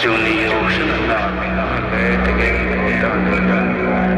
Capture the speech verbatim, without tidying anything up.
ကြုံနေရုံရှင်းတာလည်းတကယ်ကိုတောင်းနေတာ